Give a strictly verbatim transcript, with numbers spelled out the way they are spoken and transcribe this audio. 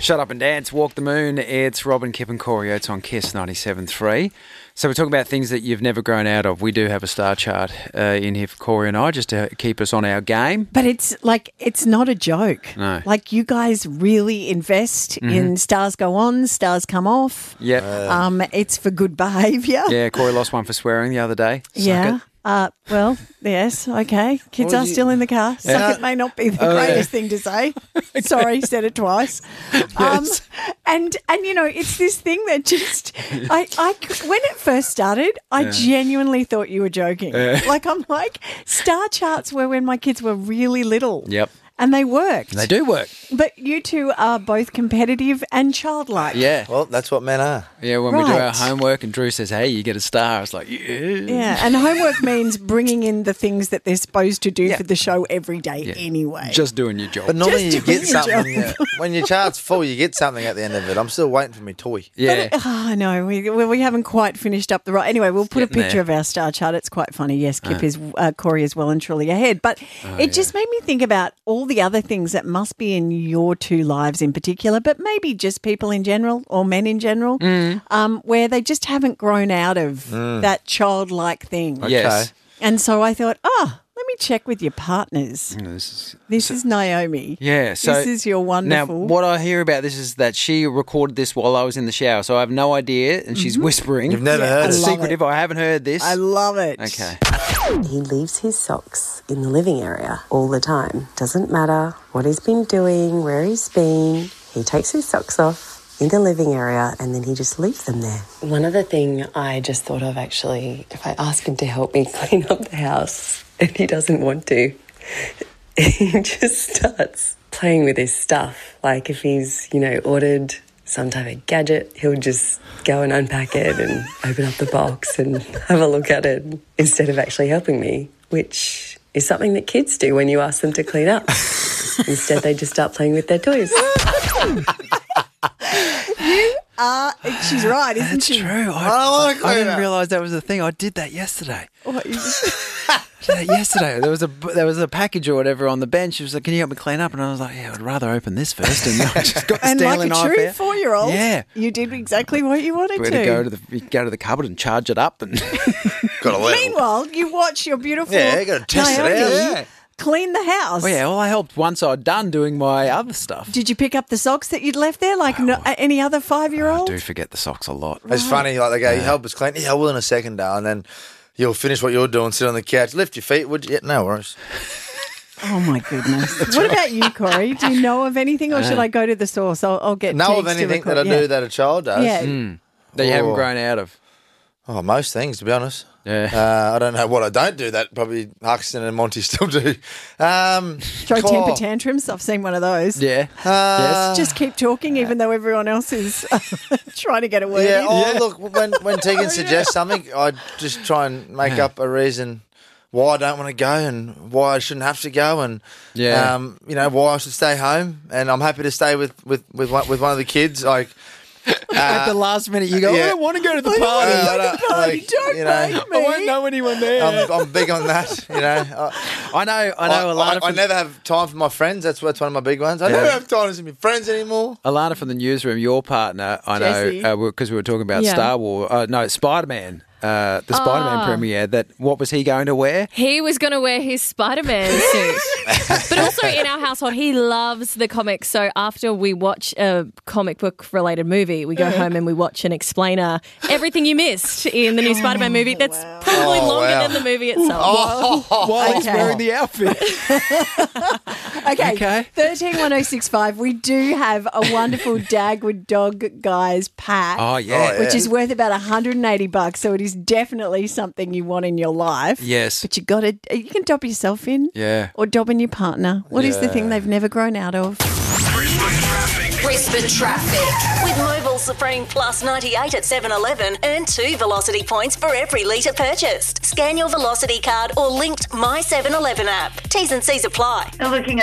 Shut Up and Dance, Walk the Moon. It's Robin, Kip and Corey Oates on Kiss ninety-seven point three. So we're talking about things that you've never grown out of. We do have a star chart uh, in here for Corey and I just to keep us on our game. But it's like, it's not a joke. No. Like, you guys really invest mm-hmm. in stars go on, stars come off. Yep. Uh, um, it's for good behaviour. Yeah, Corey lost one for swearing the other day. Suck yeah. it. Uh, well, yes, okay. Kids are you... still in the car. Yeah. Suck it may not be the oh, greatest yeah. thing to say. Sorry, said it twice. Yes. Um, and, and, you know, it's this thing that just, I, I, when it first started, I yeah. genuinely thought you were joking. Yeah. Like, I'm like, star charts were when my kids were really little. Yep. And they worked. They do work. But you two are both competitive and childlike. Yeah. Well, that's what men are. Yeah, when right. we do our homework and Drew says, hey, you get a star, it's like, yeah. Yeah, and homework means bringing in the things that they're supposed to do yeah. for the show every day yeah. anyway. Just doing your job. But normally Just you get your something. Yeah. When your chart's full, you get something at the end of it. I'm still waiting for my toy. Yeah. But, oh, no, we, we haven't quite finished up the right. Anyway, we'll put a picture there. of our star chart. It's quite funny. Yes, Kip oh. is, uh, Corey is well and truly ahead. But oh, it yeah. just made me think about all the other things that must be in your two lives in particular, but maybe just people in general or men in general, mm. um, where they just haven't grown out of mm. that childlike thing. Okay. Yes. And so I thought, oh, let me check with your partners. Mm, this is, this so, is Naomi. Yeah. So this is your wonderful. Now, what I hear about this is that she recorded this while I was in the shower, so I have no idea, and she's mm-hmm. whispering. You've never yeah, heard I it. Secretive. I haven't heard this. I love it. Okay. He leaves his socks in the living area all the time. Doesn't matter what he's been doing, where he's been. He takes his socks off in the living area and then he just leaves them there. One other thing I just thought of actually, if I ask him to help me clean up the house and he doesn't want to, he just starts playing with his stuff. Like if he's, you know, ordered some type of gadget, he'll just go and unpack it and open up the box and have a look at it instead of actually helping me, which is something that kids do when you ask them to clean up. Instead, they just start playing with their toys. You are, she's right, isn't That's she? true. I, I don't want to clean I didn't up. realise that was a thing. I did that yesterday. What, you Did that yesterday. There was a there was a package or whatever on the bench. She was like, "Can you help me clean up?" And I was like, "Yeah, I'd rather open this first." And I just got the and Stanley like a knife true out. four-year-old, Yeah, you did exactly what you wanted we had to. to go to the you go to the cupboard and charge it up and. Got to let it. Meanwhile, you watch your beautiful Yeah, you got to test Naomi it out. Yeah. clean the house. Oh yeah, well I helped once I'd done doing my other stuff. Did you pick up the socks that you'd left there like no, any other I five-year-old? do forget the socks a lot. It's funny, like they go, you help us clean. Yeah, I will in a second, Dale. And then you'll finish what you're doing, sit on the couch, lift your feet, would you? Yeah, no worries. Oh, my goodness. What about you, Corey? Do you know of anything or should I go to the source? I'll, I'll get Know of Teagues to anything record. that I yeah. do that a child does? Yeah. Mm, that you haven't Oh. grown out of. Oh, most things, to be honest. Yeah. Uh, I don't know what I don't do that probably Huxton and Monty still do. Um, Throw oh, temper tantrums. I've seen one of those. Yeah. Uh, Just keep talking even though everyone else is trying to get a word Yeah, in. oh, look, when, when Tegan suggests something, I just try and make Yeah. up a reason why I don't want to go and why I shouldn't have to go and, Yeah. um, you know, why I should stay home. And I'm happy to stay with, with, with, one, with one of the kids. Like, At the last minute, you go, yeah. I don't want to go to the I don't party. wanna go to Uh, the party. like, Don't you know, make I won't me. know anyone there. I'm, I'm big on that, you know. I, I know, I know. I, Alana, I, from, I never have time for my friends. That's that's one of my big ones. I Yeah. never have time to see my friends anymore. Alana from the newsroom, your partner, I Jesse. know, because we were talking about Yeah. Star Wars. Uh, no, Spider Man. Uh, the Spider Man Ah. premiere. That what was he going to wear? He was going to wear his Spider-Man suit. But also in our household, he loves the comics. So after we watch a comic book related movie, we go home and we watch an explainer. Everything you missed in the new Spider-Man movie. That's probably Oh, longer wow. than the movie itself. Oh, while he's Okay. wearing the outfit. Okay. Okay. thirteen one oh six five. We do have a wonderful Dagwood Dog Guys pack. Oh yeah. Oh, yeah. Which is worth about one hundred eighty bucks, so it is definitely something you want in your life. Yes. But you got to, you can dob yourself in. Yeah. Or dob in your partner. What is the Yeah. thing they've never grown out of? Brisbane traffic. With Mobil Supreme Plus ninety-eight at seven eleven, earn two Velocity points for every litre purchased. Scan your Velocity card or linked My seven eleven app. T's and C's apply. Looking